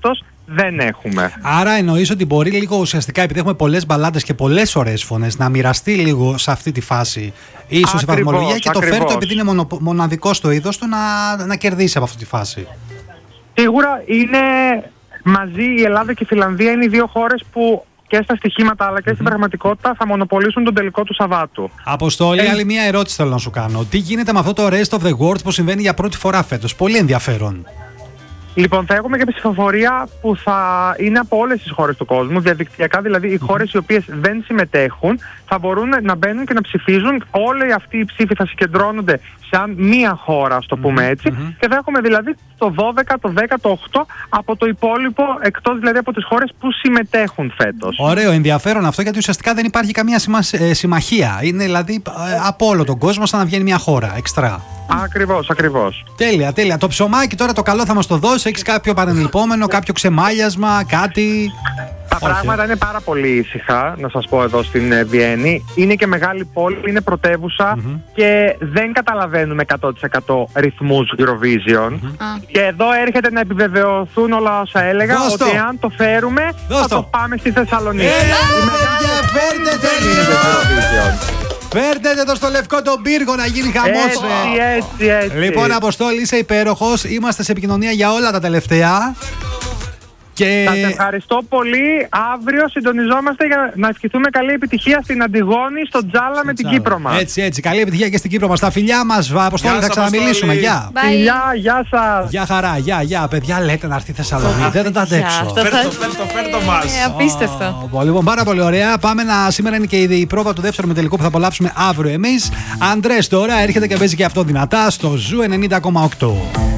φέτος δεν έχουμε. Άρα εννοείς ότι μπορεί λίγο ουσιαστικά, επειδή έχουμε πολλές μπαλάντες και πολλές ωραίες φωνές, να μοιραστεί λίγο σε αυτή τη φάση ίσως η βαθμολογία και το Φέρτο, επειδή είναι μοναδικό στο είδος του, να κερδίσει από αυτή τη φάση. Σίγουρα είναι μαζί η Ελλάδα και η Φιλανδία, είναι οι δύο χώρες που και στα στοιχήματα αλλά και στην πραγματικότητα θα μονοπολίσουν τον τελικό του Σαββάτου. Αποστόλη, άλλη μια ερώτηση θέλω να σου κάνω. Τι γίνεται με αυτό το Rest of the World που συμβαίνει για πρώτη φορά φέτος? Πολύ ενδιαφέρον. Λοιπόν, θα έχουμε και ψηφοφορία που θα είναι από όλες τις χώρες του κόσμου, διαδικτυακά, δηλαδή οι χώρες οι οποίες δεν συμμετέχουν θα μπορούν να μπαίνουν και να ψηφίζουν. Όλοι αυτοί οι ψήφοι θα συγκεντρώνονται σαν μία χώρα, ας το πούμε έτσι, και θα έχουμε δηλαδή το 12, το 10, το 8 από το υπόλοιπο, εκτός δηλαδή από τις χώρες που συμμετέχουν φέτος. Ωραίο, ενδιαφέρον αυτό, γιατί ουσιαστικά δεν υπάρχει καμία συμμαχία. Είναι δηλαδή από όλο τον κόσμο σαν να βγαίνει μια χώρα εξτρά. Ακριβώς, ακριβώς. Τέλεια, τέλεια. Το ψωμάκι τώρα το καλό θα μας το δώσει? Έχεις κάποιο παρενηλπόμενο, κάποιο ξεμάλιασμα, κάτι? Τα πράγματα είναι πάρα πολύ ήσυχα, να σας πω, εδώ στην Βιέννη. Είναι και μεγάλη πόλη, είναι πρωτεύουσα και δεν καταλαβαίνουμε 100% ρυθμούς Eurovision. Και εδώ έρχεται να επιβεβαιωθούν όλα όσα έλεγα, ότι αν το φέρουμε θα το πάμε στη Θεσσαλονίκη. Φέρτε το στο Λευκό τον Πύργο να γίνει χαμός. Έτσι. Λοιπόν, Αποστόλη, είσαι υπέροχος. Είμαστε σε επικοινωνία για όλα τα τελευταία. Σας ευχαριστώ πολύ. Αύριο συντονιζόμαστε για να ευχηθούμε καλή επιτυχία στην Αντιγόνη, στο Τζάλα με την Κύπρο μας. Έτσι. Καλή επιτυχία και στην Κύπρο μας. Τα φιλιά μας, Αποστόλη, θα ξαναμιλήσουμε. Γεια. Φιλιά, γεια σας. Γεια χαρά, γεια. Παιδιά, λέτε να έρθει η Θεσσαλονίκη. Δεν τα αντέξω. Φέρτο μας. Απίστευτο. Λοιπόν, πάρα πολύ ωραία. Πάμε σήμερα είναι και η πρόβα του δεύτερου μετελικού που θα απολαύσουμε αύριο εμείς. Αντρές τώρα έρχεται και παίζει και αυτό δυνατά στο Ζου 90,8.